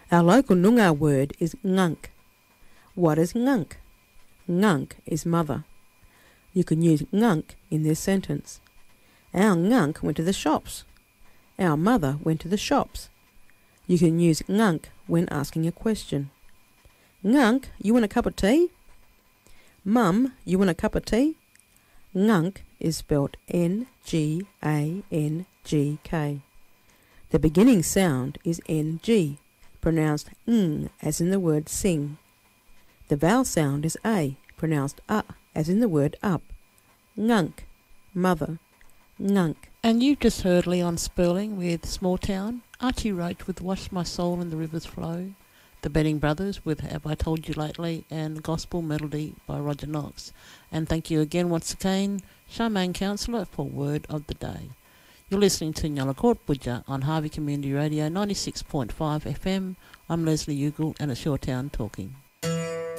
Our local Noongar word is ngunk. What is ngunk? Ngunk is mother. You can use ngunk in this sentence. Our ngunk went to the shops. Our mother went to the shops. You can use ngunk when asking a question. Ngunk, you want a cup of tea? Mum, you want a cup of tea? Ngunk is spelled N-G-A-N-G-K. The beginning sound is N-G, pronounced ng as in the word sing. The vowel sound is A, pronounced as in the word up. Ngunk, mother, ngunk. And you've just heard Leon Sperling with Small Town, Archie Roach with Wash My Soul in the Rivers Flow, the Benning Brothers with Have I Told You Lately, and Gospel Melody by Roger Knox. And thank you again once again, Charmaine Counsellor, for Word of the Day. You're listening to Nyalakot Budja on Harvey Community Radio 96.5 FM. I'm Leslie Ugle and it's Your Town Talking.